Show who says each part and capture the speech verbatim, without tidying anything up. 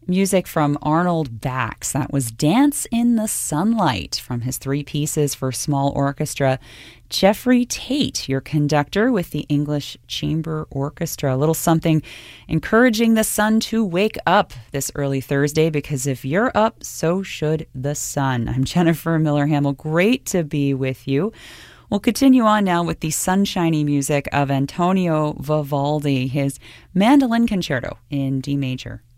Speaker 1: Music from Arnold Bax. That was Dance in the Sunlight from his three pieces for small orchestra. Jeffrey Tate, your conductor with the English Chamber Orchestra. A little something encouraging the sun to wake up this early Thursday, because if you're up, so should the sun. I'm Jennifer Miller-Hamill. Great to be with you. We'll continue on now with the sunshiny music of Antonio Vivaldi, his Mandolin Concerto in D major.